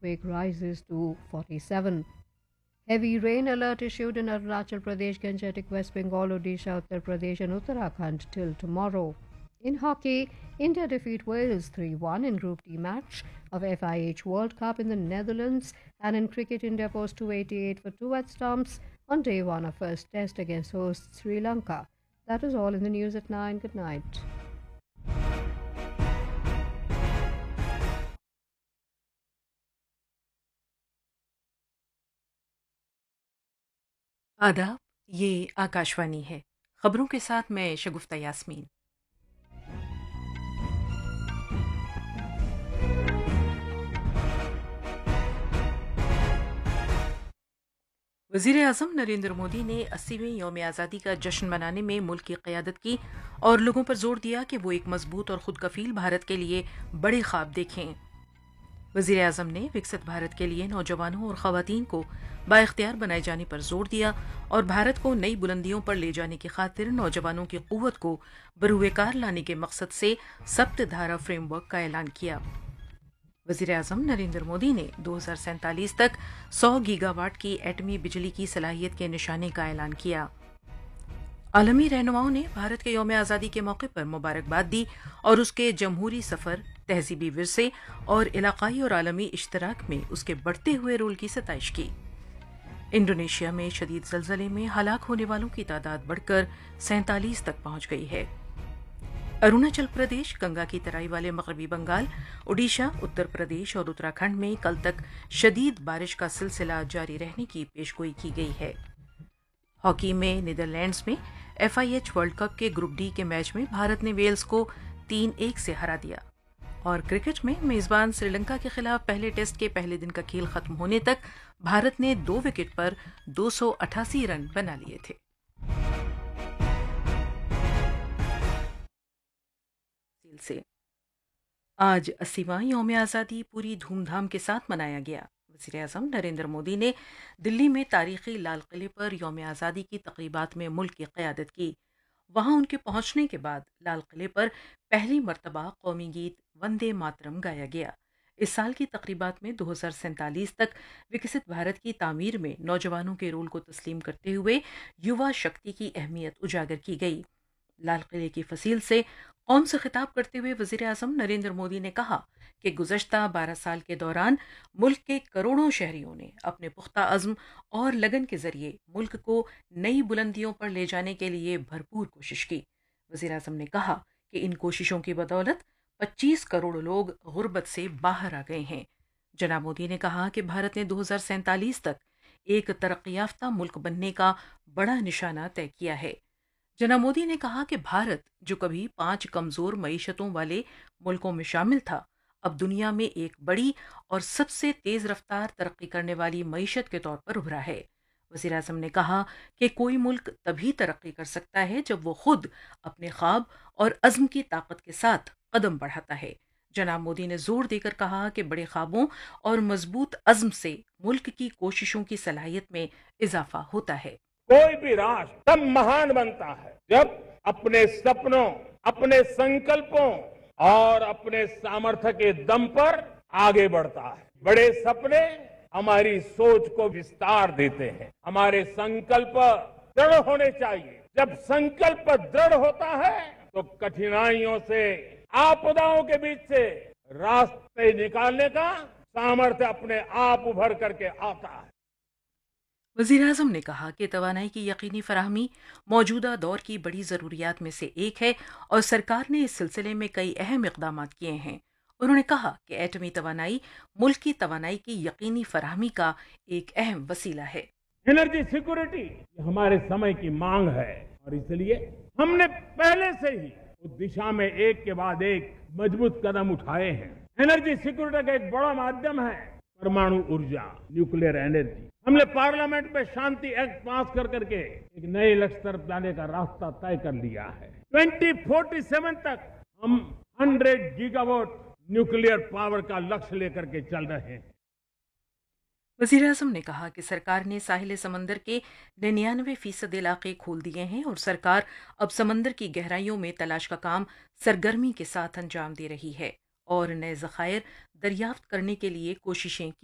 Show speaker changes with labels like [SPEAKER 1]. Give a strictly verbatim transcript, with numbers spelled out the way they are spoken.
[SPEAKER 1] earthquake rises to forty-seven. Heavy rain alert issued in Arunachal Pradesh, Gangetic, West Bengal, Odisha, Uttar Pradesh, and Uttarakhand till tomorrow. In hockey, India defeat Wales three one in Group D match of F I H World Cup in the Netherlands, and in cricket, India post two eighty-eight for two at stumps on day one of first test against host Sri Lanka. That is all in the news at nine. Good night.
[SPEAKER 2] आदाब, ये आकाशवाणी है। खबरों के साथ मैं शगुफ्ता यास्मीन। वज़ीर आज़म नरेंद्र मोदी ने अस्सीवें यौम आज़ादी का जश्न मनाने में मुल्क की क़यादत की और लोगों पर जोर दिया कि वो एक मजबूत और खुद कफील भारत के लिए बड़े ख्वाब देखें। वज़ीर आज़म ने विकसित भारत के लिए नौजवानों और ख़वातीन को बाइख्तियार बनाए जाने पर जोर दिया और भारत को नई बुलंदियों पर ले जाने की खातिर नौजवानों की क़ुव्वत को बरूएकार लाने के मकसद से सप्त धारा फ्रेमवर्क का ऐलान किया। वज़ीर आज़म नरेंद्र मोदी ने दो हज़ार सैंतालीस तक सौ गीगावाट की एटमी बिजली की सलाहियत के निशाने का ऐलान किया। आलमी रहनुमाओं ने भारत के यौम आज़ादी के मौके पर मुबारकबाद दी और उसके जमहूरी सफ़र, तहजीबी विरसे और इलाकाई और आलमी इश्तराक में उसके बढ़ते हुए रोल की सताइश की। इंडोनेशिया में शदीद ज़लज़ले में हलाक होने वालों की तादाद बढ़कर सैंतालीस तक पहुंच गई है। अरुणाचल प्रदेश, गंगा की तराई वाले मगरबी बंगाल, ओडिशा, उत्तर प्रदेश और उत्तराखंड में कल तक शदीद बारिश का सिलसिला जारी रहने की पेशगोई की गई है। हॉकी में नीदरलैंड्स में F I H world cup के ग्रुप डी के मैच में भारत ने वेल्स को तीन एक से हरा दिया। और क्रिकेट में मेजबान श्रीलंका के खिलाफ पहले टेस्ट के पहले दिन का खेल खत्म होने तक भारत ने दो विकेट पर दो सौ अठासी रन बना लिए थे। से आज अस्सीवां यौम आज़ादी पूरी धूमधाम के साथ मनाया गया। वज़ीर आज़म नरेंद्र मोदी ने दिल्ली में तारीखी लाल किले पर यौम आज़ादी की तक़रीबात में मुल्क की क़यादत की। वहां उनके पहुंचने के बाद लाल किले पर पहली मरतबा कौमी गीत वंदे मातरम गाया गया। इस साल की तक़रीबात में दो हज़ार सैंतालीस तक विकसित भारत की तामीर में नौजवानों के रोल को तस्लीम करते हुए युवा शक्ति की अहमियत उजागर की गई। लाल किले की फसील से कौम से खिताब करते हुए वज़ीर आज़म नरेंद्र मोदी ने कहा कि गुज़श्ता बारह साल के दौरान मुल्क के करोड़ों शहरियों ने अपने पुख्ता अज़्म और लगन के ज़रिए मुल्क को नई बुलंदियों पर ले जाने के लिए भरपूर कोशिश की। वज़ीर आज़म ने कहा कि इन कोशिशों की बदौलत पच्चीस करोड़ लोग गुर्बत से बाहर आ गए हैं। जनाब मोदी ने कहा कि भारत ने दो हज़ार सैंतालीस तक एक तरक्की याफ्ता मुल्क बनने का बड़ा निशाना तय किया है। जनाब मोदी ने कहा कि भारत, जो कभी पांच कमजोर मईशतों वाले मुल्कों में शामिल था, अब दुनिया में एक बड़ी और सबसे तेज रफ्तार तरक्की करने वाली मईशत के तौर पर उभरा है। वज़ीर आज़म ने कहा कि कोई मुल्क तभी तरक्की कर सकता है जब वो खुद अपने ख्वाब और अज़्म की ताकत के साथ कदम बढ़ाता है। जनाब मोदी ने जोर देकर कहा कि बड़े ख्वाबों और मजबूत अज़्म से मुल्क की कोशिशों की सलाहियत में इजाफा होता है।
[SPEAKER 3] कोई भी राष्ट्र तब महान बनता है जब अपने सपनों, अपने संकल्पों और अपने सामर्थ्य के दम पर आगे बढ़ता है। बड़े सपने हमारी सोच को विस्तार देते हैं। हमारे संकल्प दृढ़ होने चाहिए। जब संकल्प दृढ़ होता है तो कठिनाइयों से, आपदाओं के बीच से रास्ते निकालने का सामर्थ्य अपने आप उभर करके आता है।
[SPEAKER 2] वज़ीर आज़म ने कहा कि तवानाई की यकीनी फराहमी मौजूदा दौर की बड़ी ज़रूरियात में से एक है और सरकार ने इस सिलसिले में कई अहम इक़दाम किए हैं। उन्होंने कहा कि एटमी तवानाई मुल्क की तवानाई की यकीनी फराहमी का एक अहम वसीला है।
[SPEAKER 3] एनर्जी सिक्योरिटी हमारे समय की मांग है और इसलिए हमने पहले से ही उस दिशा में एक के बाद एक मजबूत कदम उठाए हैं। एनर्जी सिक्योरिटी का एक बड़ा माध्यम है परमाणु ऊर्जा, न्यूक्लियर एनर्जी। हमने पार्लियामेंट में शांति एक्ट पास कर करके एक नए लक्ष्य तरफ जाने का रास्ता तय कर लिया है। दो हज़ार सैंतालीस तक हम सौ गीगावाट न्यूक्लियर पावर का लक्ष्य लेकर के चल रहे हैं।
[SPEAKER 2] वज़ीर आज़म ने कहा कि सरकार ने साहिल समंदर के निन्यानवे फीसद इलाके खोल दिए हैं और सरकार अब समंदर की गहराइयों में तलाश का काम सरगर्मी के साथ अंजाम दे रही है और नए ज़खायर दरियाफ्त करने के लिए कोशिशें की